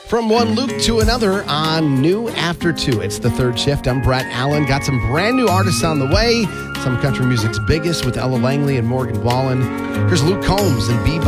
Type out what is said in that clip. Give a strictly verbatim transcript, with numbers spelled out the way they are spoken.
From one Luke to another on New After Two. It's the third shift. I'm Brett Allen. Got some brand new artists on the way. Some country music's biggest with Ella Langley and Morgan Wallen. Here's Luke Combs and Bebop.